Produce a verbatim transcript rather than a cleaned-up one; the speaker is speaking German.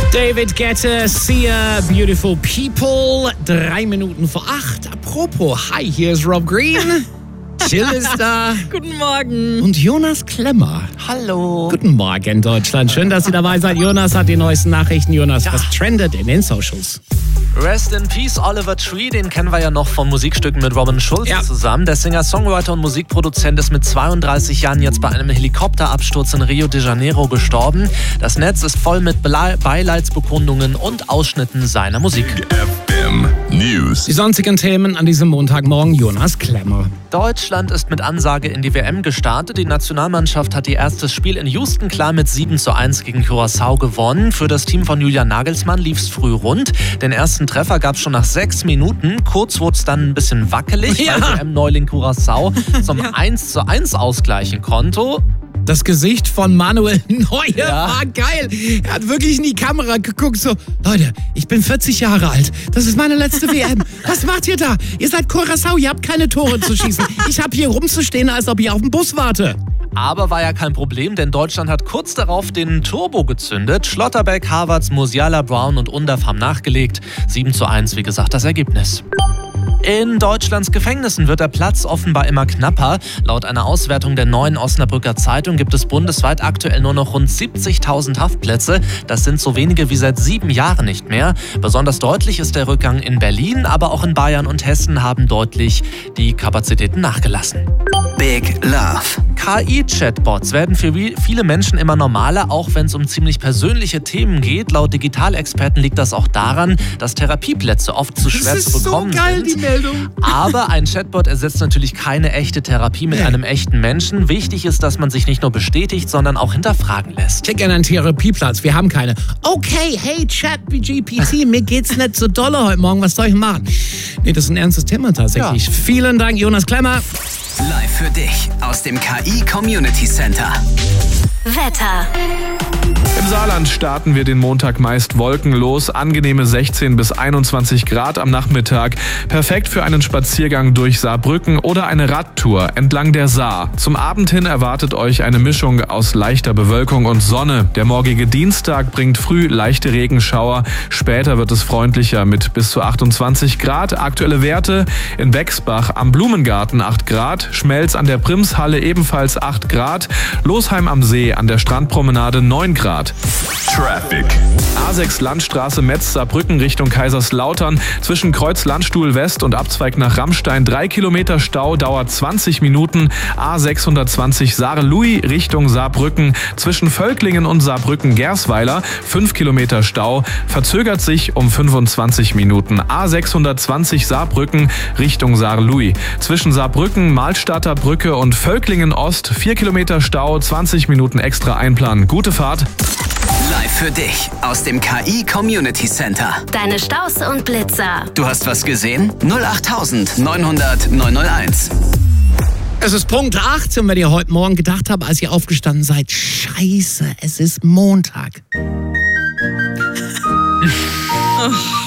David Guetta, Sia, Beautiful People, drei Minuten vor acht. Apropos, hi, hier ist Rob Green. Jill ist da. Guten Morgen. Und Jonas Klemmer. Hallo. Guten Morgen, Deutschland. Schön, dass ihr dabei seid. Jonas hat die neuesten Nachrichten. Jonas, ja. Was trendet in den Socials? Rest in Peace, Oliver Tree, den kennen wir ja noch von Musikstücken mit Robin Schulz ja. zusammen. Der Singer, Songwriter und Musikproduzent ist mit zweiunddreißig Jahren jetzt bei einem Helikopterabsturz in Rio de Janeiro gestorben. Das Netz ist voll mit Beileidsbekundungen und Ausschnitten seiner Musik. F M News. Die sonstigen Themen an diesem Montagmorgen, Jonas Klemmer. Deutschland ist mit Ansage in die W M gestartet. Die Nationalmannschaft hat ihr erstes Spiel in Houston klar mit sieben zu eins gegen Curaçao gewonnen. Für das Team von Julian Nagelsmann lief es früh rund. Den ersten Treffer gab es schon nach sechs Minuten. Kurz wurde es dann ein bisschen wackelig, ja. weil W M-Neuling Curaçao zum ja. eins zu eins ausgleichen konnte. Das Gesicht von Manuel Neuer ja. war geil. Er hat wirklich in die Kamera geguckt, so, Leute, ich bin vierzig Jahre alt. Das ist meine letzte W M. Was macht ihr da? Ihr seid Curaçao, ihr habt keine Tore zu schießen. Ich habe hier rumzustehen, als ob ich auf den Bus warte. Aber war ja kein Problem, denn Deutschland hat kurz darauf den Turbo gezündet. Schlotterbeck, Havertz, Musiala, Brown und Undav haben nachgelegt. sieben zu eins, wie gesagt, das Ergebnis. In Deutschlands Gefängnissen wird der Platz offenbar immer knapper. Laut einer Auswertung der Neuen Osnabrücker Zeitung gibt es bundesweit aktuell nur noch rund siebzigtausend Haftplätze. Das sind so wenige wie seit sieben Jahren nicht mehr. Besonders deutlich ist der Rückgang in Berlin, aber auch in Bayern und Hessen haben deutlich die Kapazitäten nachgelassen. Big Love. K I-Chatbots werden für viele Menschen immer normaler, auch wenn es um ziemlich persönliche Themen geht. Laut Digitalexperten liegt das auch daran, dass Therapieplätze oft zu schwer das zu bekommen ist so geil, sind. Die Meldung. Aber ein Chatbot ersetzt natürlich keine echte Therapie mit einem echten Menschen. Wichtig ist, dass man sich nicht nur bestätigt, sondern auch hinterfragen lässt. Klick an einen Therapieplatz, wir haben keine. Okay, hey Chat-G P T, mir geht's nicht so dolle heute Morgen, was soll ich machen? Nee, das ist ein ernstes Thema tatsächlich. Ja. Vielen Dank, Jonas Klemmer. Live für dich aus dem K I Community Center. Wetter. Im Saarland starten wir den Montag meist wolkenlos, angenehme sechzehn bis einundzwanzig Grad am Nachmittag. Perfekt für einen Spaziergang durch Saarbrücken oder eine Radtour entlang der Saar. Zum Abend hin erwartet euch eine Mischung aus leichter Bewölkung und Sonne. Der morgige Dienstag bringt früh leichte Regenschauer. Später wird es freundlicher mit bis zu achtundzwanzig Grad. Aktuelle Werte: in Bexbach am Blumengarten acht Grad, Schmelz an der Primshalle ebenfalls acht Grad, Losheim am See an der Strandpromenade neun Grad. Traffic. A sechs Landstraße Metz-Saarbrücken Richtung Kaiserslautern. Zwischen Kreuz Landstuhl West und Abzweig nach Rammstein drei Kilometer Stau, dauert zwanzig Minuten. A sechshundertzwanzig Saarlouis Richtung Saarbrücken. Zwischen Völklingen und Saarbrücken-Gersweiler fünf Kilometer Stau, verzögert sich um fünfundzwanzig Minuten. A sechshundertzwanzig Saarbrücken Richtung Saarlouis. Zwischen Saarbrücken, Mahlstadter Brücke und Völklingen Ost vier Kilometer Stau, zwanzig Minuten extra einplanen. Gute Fahrt. Live für dich aus dem K I Community Center. Deine Staus und Blitzer. Du hast was gesehen? null acht neunhundert neunhunderteins. Es ist Punkt acht und wenn ihr heute Morgen gedacht habt, als ihr aufgestanden seid, scheiße, es ist Montag.